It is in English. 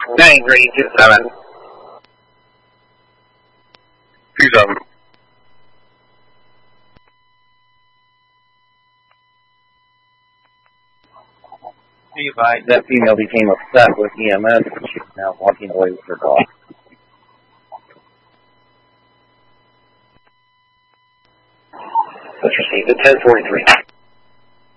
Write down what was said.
9327. 27. Be advised, that female became upset with EMS and she's now walking away with her dog. Let's receive the 1043.